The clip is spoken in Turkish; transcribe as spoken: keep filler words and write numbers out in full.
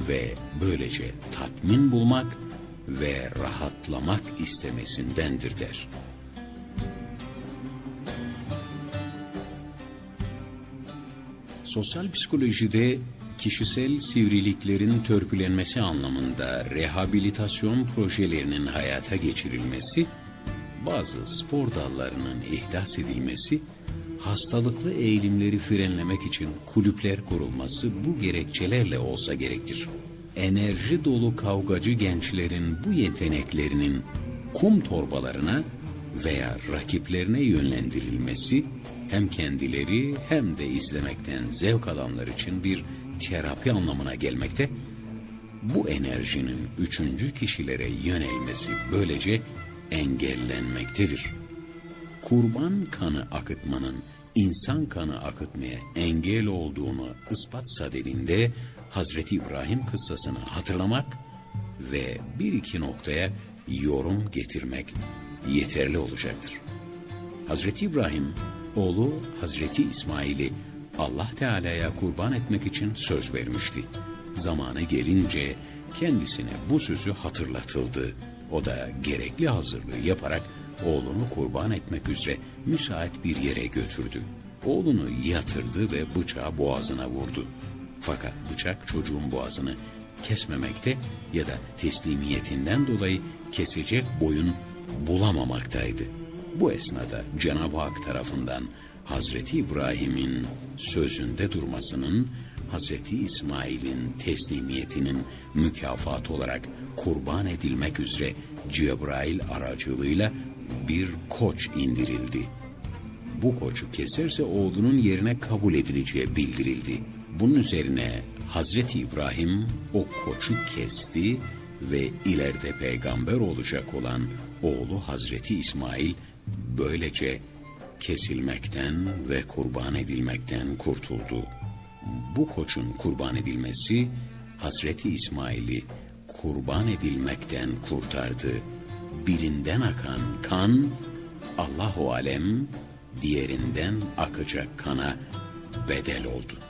ve böylece tatmin bulmak ve rahatlamak istemesindendir der. Sosyal psikolojide kişisel sivriliklerin törpülenmesi anlamında rehabilitasyon projelerinin hayata geçirilmesi, bazı spor dallarının ihdas edilmesi, hastalıklı eğilimleri frenlemek için kulüpler kurulması bu gerekçelerle olsa gerektir. Enerji dolu kavgacı gençlerin bu yeteneklerinin kum torbalarına veya rakiplerine yönlendirilmesi, hem kendileri hem de izlemekten zevk alanlar için bir terapi anlamına gelmekte, bu enerjinin üçüncü kişilere yönelmesi böylece engellenmektedir. Kurban kanı akıtmanın insan kanı akıtmaya engel olduğunu ispat sadedinde Hazreti İbrahim kıssasını hatırlamak ve bir iki noktaya yorum getirmek yeterli olacaktır. Hazreti İbrahim, oğlu Hazreti İsmail'i Allah Teala'ya kurban etmek için söz vermişti. Zamanı gelince kendisine bu sözü hatırlatıldı. O da gerekli hazırlığı yaparak oğlunu kurban etmek üzere müsait bir yere götürdü. Oğlunu yatırdı ve bıçağı boğazına vurdu. Fakat bıçak çocuğun boğazını kesmemekte ya da teslimiyetinden dolayı kesecek boyun bulamamaktaydı. Bu esnada Cenab-ı Hak tarafından Hazreti İbrahim'in sözünde durmasının, Hazreti İsmail'in teslimiyetinin mükafatı olarak kurban edilmek üzere Cebrail aracılığıyla bir koç indirildi. Bu koçu keserse oğlunun yerine kabul edileceği bildirildi. Bunun üzerine Hazreti İbrahim o koçu kesti ve ileride peygamber olacak olan oğlu Hazreti İsmail böylece kesilmekten ve kurban edilmekten kurtuldu. Bu koçun kurban edilmesi Hazreti İsmail'i kurban edilmekten kurtardı. Birinden akan kan Allahu alem, diğerinden akacak kana bedel oldu.